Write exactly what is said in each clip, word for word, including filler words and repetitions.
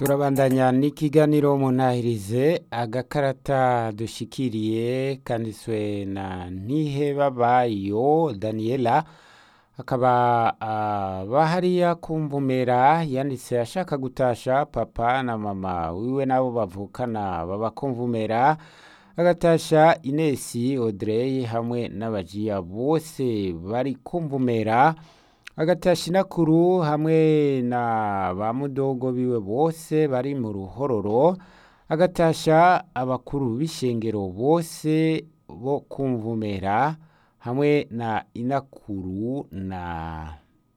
turabandanya n'ikiganiro munahirize agakarata dushikiriye kanditswe na Ntihebabayo Daniela akaba aba hariya kumvumera yanditse ashaka gutasha papa na mama wiwe nabo bavukana baba kumvumera agatasha Inesi Audrey hamwe n'abajiya bose bari kumvumera agatasha inakuru hamwe na ba mudogo biwe bose bari mu ruhororo agatasha abakuru b'ishengero bose bo kumvumera hamwe na inakuru na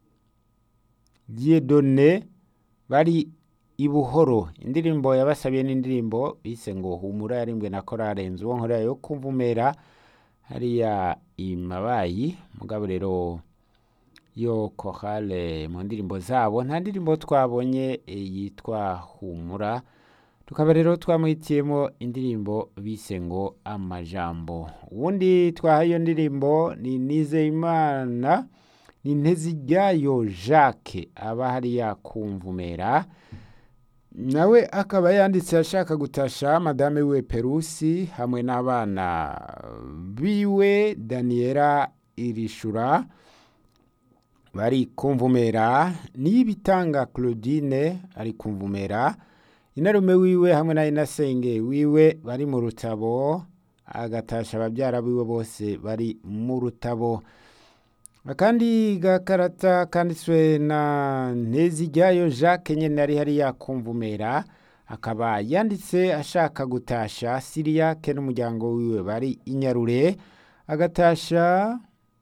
Dieudonné bari ibuhoro. Indirimbo yabasabiye n'indirimbo bise ngo humura yarimbwe na korale Nzuwo Nkorera yo kumvumera hariya imabayi mugabo rero yo korale mu ndirimbo zabo nta ndirimbo twabonye e, yitwa humura tukaba rero twamuhitiyemo indirimbo bise ngo amajambo. Uwundi twahaye ndirimbo ni Nizeyimana ni Nteziryayo Jacques aba hariya kumvumera nawe akaba yanditse ashaka gutasha madame we Perusi hamwe n'abana biwe Daniela Irishura bari kumvumera Niyibitanga Claudine ari kumvumera inarume wiwe hamwe na Inasenge wiwe bari mu rutabo agatasha ababyara biwe bose bari mu rutabo. Akandi gakarata kanditswe na Nteziryayo Jacques nyene ari hariya kumvumera akaba yanditse ashaka gutasha Siriake n'umuryango wiwe bari inyarure agatasha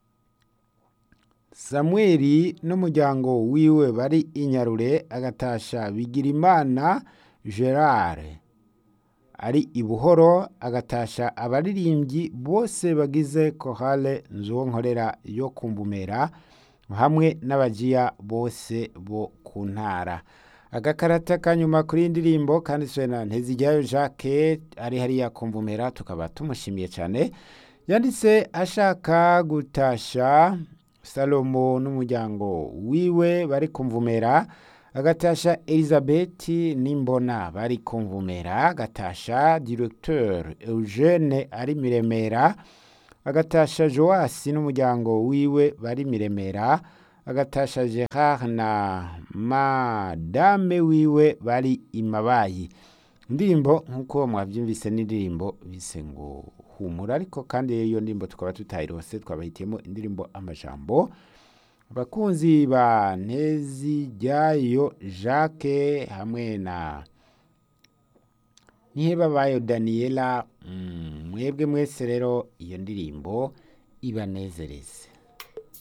Samueli n'umuryango wiwe bari inyarure agatasha Bigirimana Gerard ari ibuhoro agatasha abaririmbyi bose bagize korale Nzuwo Nkorera yo kumvumera hamwe n'abajiya bose bo ku ntara. Agakarata kanyuma kuri indirimbo kanditswe na Nteziryayo Jacques ari hariya kumvumera tukaba tumushimiye cyane yanditse ashaka gutasha Salomo n'umuryango wiwe bari kumvumera agatasha Elizabeth Nimbona bari kumvumera agatasha Directeur Eugene ari Miremera agatasha Joasi n'umuryango wiwe bari Miremera agatasha Gerard na madame wiwe bari imabayi. Indirimbo nkuko mwavyumvise n'indirimbo bise ngo humura ariko kandi iyo ndirimbo tukaba tutayirose twabahitiyemo indirimbo amajambo. Abakunzi ba Nteziryayo Jacques hamwe na Ntihebabayo Daniela mm, mwebwe mwese rero iyo ndirimbo ibanezereze.